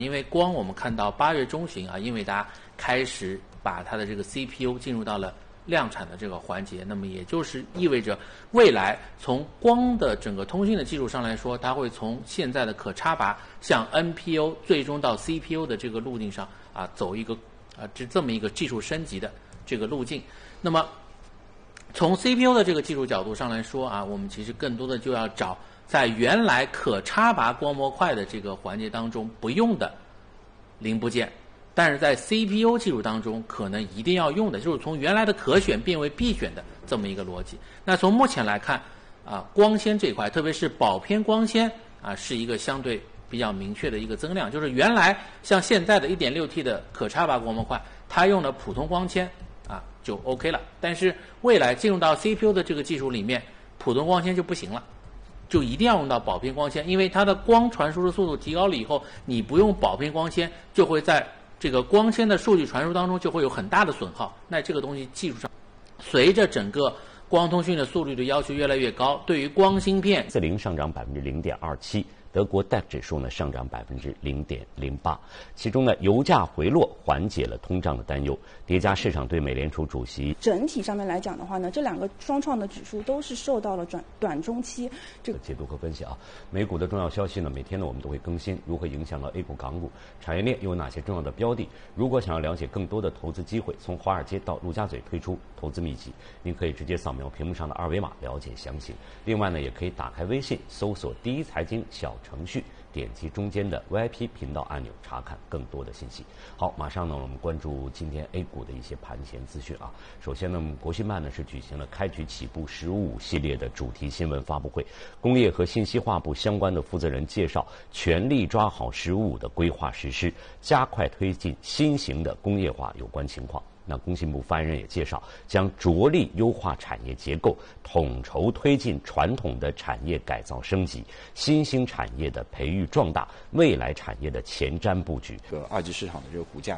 因为光我们看到8月中旬啊，英伟达开始把它的这个 CPU 进入到了量产的这个环节，那么也就是意味着未来从光的整个通信的技术上来说，它会从现在的可插拔向 NPU 最终到 CPU 的这个路径上啊走一个这么一个技术升级的这个路径。那么从 CPU 的这个技术角度上来说啊，我们其实更多的就要找在原来可插拔光模块的这个环节当中不用的零部件，但是在 CPU 技术当中可能一定要用的，就是从原来的可选变为必选的这么一个逻辑。那从目前来看啊，光纤这一块，特别是保偏光纤啊，是一个相对比较明确的一个增量。就是原来像现在的 1.6T 的可插拔光模块，它用的普通光纤啊就 OK 了，但是未来进入到 CPU 的这个技术里面，普通光纤就不行了，就一定要用到保偏光纤，因为它的光传输的速度提高了以后，你不用保偏光纤，就会在这个光纤的数据传输当中就会有很大的损耗。那这个东西技术上，随着整个光通讯的速率的要求越来越高，对于光芯片 40上涨0.27%。德国 DAX 指数呢上涨0.08%，其中呢油价回落缓解了通胀的担忧，叠加市场对美联储主席整体上面来讲的话呢，这两个双创的指数都是受到了短中期这个解读和分析啊。美股的重要消息呢，每天呢我们都会更新，如何影响到 A 股、港股产业链，又有哪些重要的标的？如果想要了解更多的投资机会，从华尔街到陆家嘴推出投资秘籍，您可以直接扫描屏幕上的2维码了解详情。另外呢，也可以打开微信搜索第一财经小程序，点击中间的 VIP 频道按钮查看更多的信息。好，马上呢我们关注今天 A 股的一些盘前资讯啊。首先呢，国新办呢是举行了开局起步15系列的主题新闻发布会，工业和信息化部相关的负责人介绍全力抓好15的规划实施，加快推进新型的工业化有关情况。那工信部发言人也介绍，将着力优化产业结构，统筹推进传统的产业改造升级，新兴产业的培育壮大，未来产业的前瞻布局。 2级市场的这个股价